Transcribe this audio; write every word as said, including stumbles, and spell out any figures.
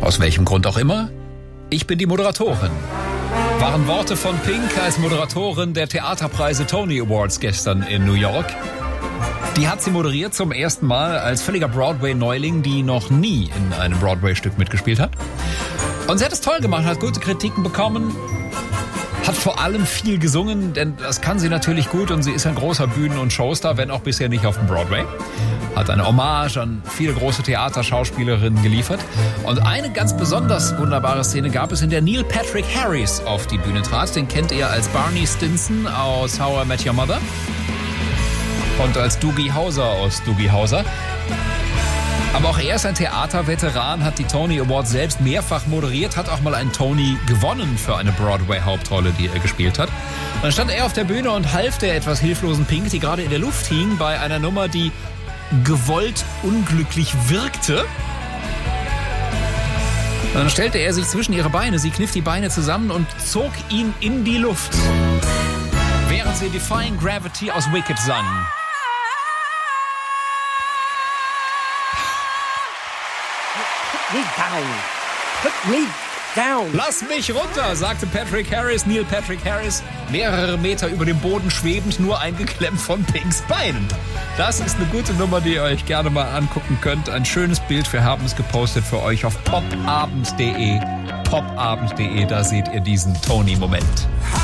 Aus welchem Grund auch immer, ich bin die Moderatorin. Waren Worte von Pink als Moderatorin der Theaterpreise Tony Awards gestern in New York. Die hat sie moderiert zum ersten Mal als völliger Broadway-Neuling, die noch nie in einem Broadway-Stück mitgespielt hat. Und sie hat es toll gemacht, hat gute Kritiken bekommen, hat vor allem viel gesungen, denn das kann sie natürlich gut und sie ist ein großer Bühnen- und Showstar, wenn auch bisher nicht auf dem Broadway. Hat eine Hommage an viele große Theaterschauspielerinnen geliefert. Und eine ganz besonders wunderbare Szene gab es, in der Neil Patrick Harris auf die Bühne trat. Den kennt ihr als Barney Stinson aus How I Met Your Mother und als Doogie Howser aus Doogie Howser. Aber auch er ist ein Theaterveteran, hat die Tony Awards selbst mehrfach moderiert, hat auch mal einen Tony gewonnen für eine Broadway-Hauptrolle, die er gespielt hat. Und dann stand er auf der Bühne und half der etwas hilflosen Pink, die gerade in der Luft hing, bei einer Nummer, die gewollt unglücklich wirkte. Und dann stellte er sich zwischen ihre Beine, sie kniff die Beine zusammen und zog ihn in die Luft, während sie Defying Gravity aus Wicked sang. Me down. Put me down. Lass mich runter, sagte Patrick Harris, Neil Patrick Harris, mehrere Meter über dem Boden schwebend, nur eingeklemmt von Pinks Beinen. Das ist eine gute Nummer, die ihr euch gerne mal angucken könnt. Ein schönes Bild, wir haben es gepostet für euch auf popabend punkt de. popabend punkt de, da seht ihr diesen Tony-Moment.